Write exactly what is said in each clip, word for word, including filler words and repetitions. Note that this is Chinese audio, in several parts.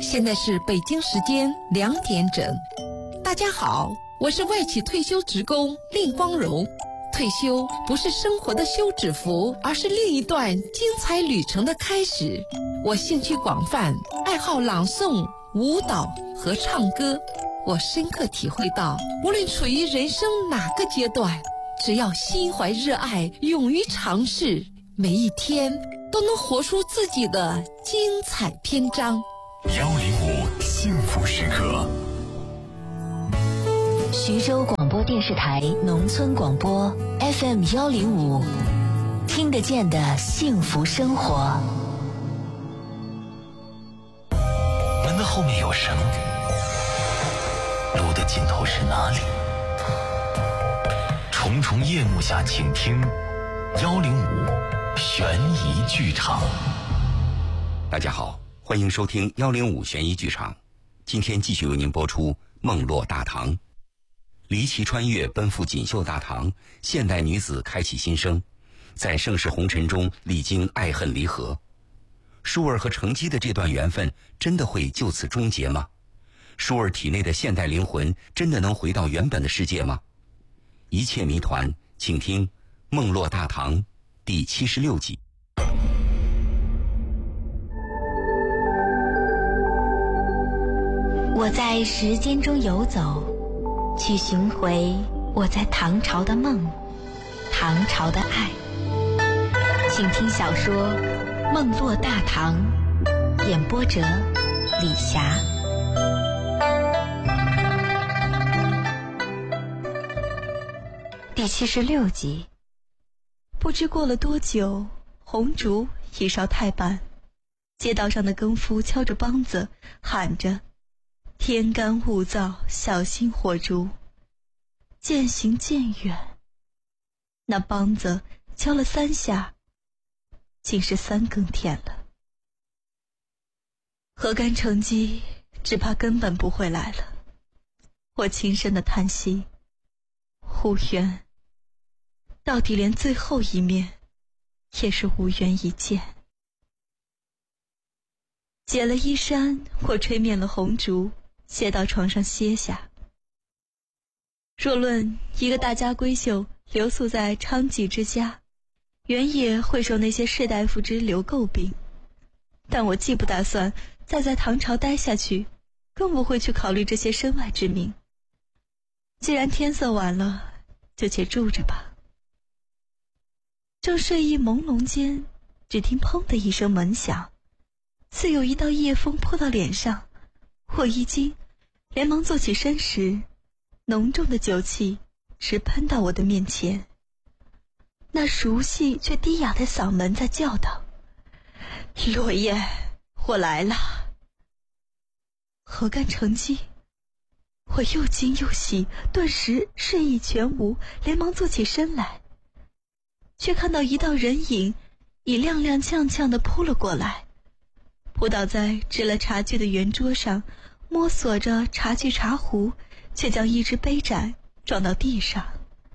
现在是北京时间两点整。大家好，我是外企退休职工令光荣。退休不是生活的休止符，而是另一段精彩旅程的开始。我兴趣广泛，爱好朗诵、舞蹈和唱歌。我深刻体会到，无论处于人生哪个阶段，只要心怀热爱，勇于尝试，每一天都能活出自己的精彩篇章。 幺零五幸福时刻。 徐州广播电视台农村广播 F M 幺零五，听得见的幸福生活。 门的后面有绳，路的尽头是哪里？重重夜幕下，请听幺零五悬疑剧场。 大家好，欢迎收听幺零五悬疑剧场。今天继续为您播出《梦落大唐》。离奇穿越，奔赴锦绣大唐，现代女子开启新生，在盛世红尘中历经爱恨离合。舒儿和程基的这段缘分真的会就此终结吗？舒儿体内的现代灵魂真的能回到原本的世界吗？一切谜团，请听《梦落大唐》第七十六集。 我在时间中游走，去寻回我在唐朝的梦，唐朝的爱。请听小说《梦落大唐》，演播者李霞。第七十六集。 不知过了多久，红烛已烧太半，街道上的更夫敲着梆子，喊着天干物燥，小心火烛。渐行渐远，那梆子敲了三下，竟是三更天了。何干成机只怕根本不会来了。我轻声的叹息，无缘，到底连最后一面也是无缘一见。解了衣衫，我吹灭了红烛，歇到床上歇下。若论一个大家闺秀留宿在昌吉之家，原也会受那些士大夫之流诟病，但我既不打算再在唐朝待下去，更不会去考虑这些身外之命。既然天色晚了，就且住着吧。正睡意朦胧间，只听砰的一声门响，似有一道夜风扑到脸上。我一惊，连忙坐起身时，浓重的酒气直喷到我的面前。那熟悉却低哑的嗓门在叫道：落雁，我来了。何干成机？我又惊又喜，顿时睡意全无，连忙坐起身来，却看到一道人影已踉踉跄跄地扑了过来，扑倒在支了茶具的圆桌上，摸索着茶具茶壶，却将一只杯盏撞到地上。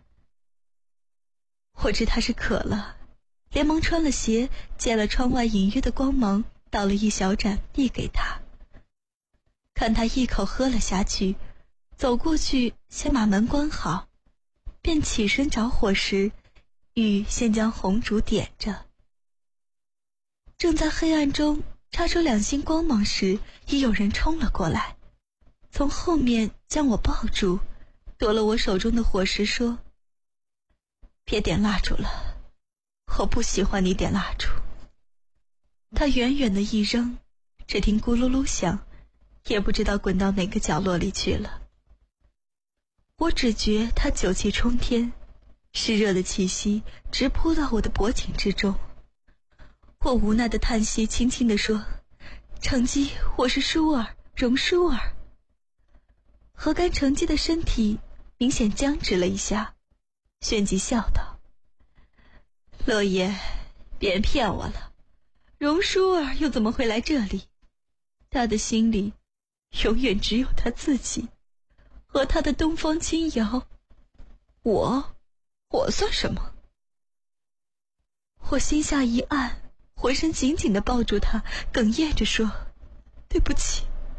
我知他是渴了，连忙穿了鞋，借了窗外隐约的光芒，倒了一小盏递给他。看他一口喝了下去，走过去先把门关好，便起身找火时，欲先将红烛点着。正在黑暗中插出两星光芒时，已有人冲了过来，从后面将我抱住，夺了我手中的火石，说：别点蜡烛了，我不喜欢你点蜡烛。他远远的一扔，只听咕噜噜响，也不知道滚到哪个角落里去了。我只觉他酒气冲天，湿热的气息直扑到我的脖颈之中。我无奈的叹息，轻轻地说：成机，我是舒儿，荣舒儿。何干成机的身体明显僵直了一下，旋即笑道：落叶，别骗我了，荣舒儿又怎么会来这里？他的心里永远只有他自己和他的东方青瑶。我我算什么？我心下一暗，浑身紧紧地抱住他，哽咽着说：对不起，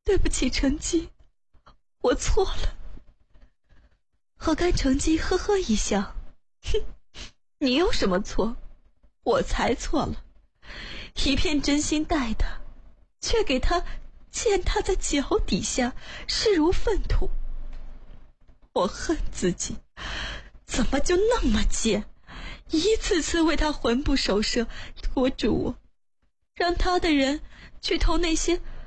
对不起成基，我错了。后干成基呵呵一笑，哼，你有什么错？我才错了，一片真心待他，却给他践踏在脚底下，视如粪土。我恨自己，怎么就那么贱，一次次为他魂不守舍，拖住我，让他的人去投那些